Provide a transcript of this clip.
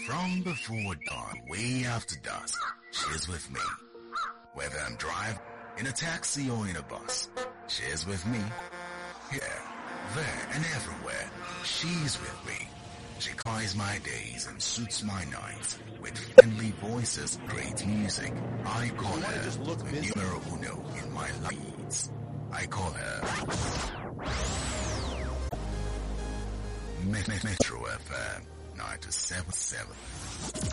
From before dawn, way after dusk, she's with me. Whether I'm driving in a taxi or in a bus, she's with me. Here, there, and everywhere, she's with me. She quiets my days and suits my nights. With friendly voices, great music, I call her the numero uno in my leads. I call her Metro FM 977.